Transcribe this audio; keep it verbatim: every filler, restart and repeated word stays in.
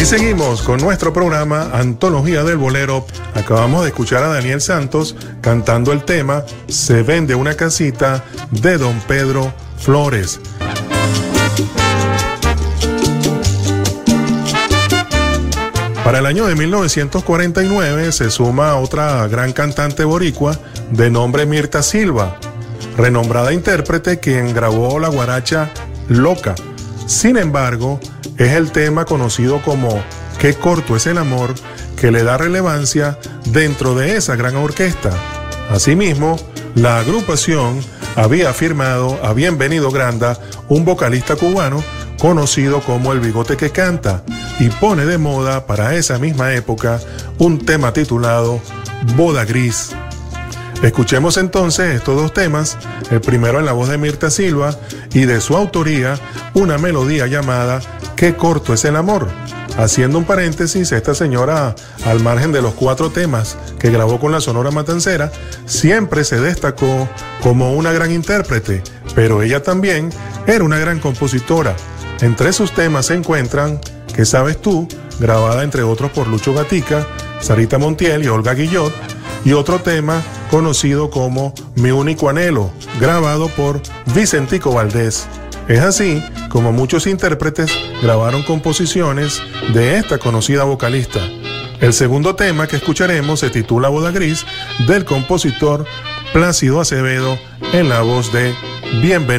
Y seguimos con nuestro programa Antología del Bolero. Acabamos de escuchar a Daniel Santos cantando el tema Se vende una casita de Don Pedro Flores. Para el año de mil novecientos cuarenta y nueve se suma otra gran cantante boricua de nombre Mirta Silva, renombrada intérprete quien grabó la guaracha Loca. Sin embargo, es el tema conocido como Qué corto es el amor que le da relevancia dentro de esa gran orquesta. Asimismo, la agrupación había firmado a Bienvenido Granda, un vocalista cubano conocido como El Bigote que Canta, y pone de moda para esa misma época un tema titulado Boda Gris. Escuchemos entonces estos dos temas, el primero en la voz de Mirta Silva y de su autoría una melodía llamada Qué corto es el amor. Haciendo un paréntesis, esta señora, al margen de los cuatro temas que grabó con la Sonora Matancera, siempre se destacó como una gran intérprete, pero ella también era una gran compositora. Entre sus temas se encuentran ¿Qué sabes tú?, grabada entre otros por Lucho Gatica, Sarita Montiel y Olga Guillot, y otro tema conocido como Mi único anhelo, grabado por Vicentico Valdés. Es así como muchos intérpretes grabaron composiciones de esta conocida vocalista. El segundo tema que escucharemos se titula Boda Gris, del compositor Plácido Acevedo, en la voz de Bienvenido.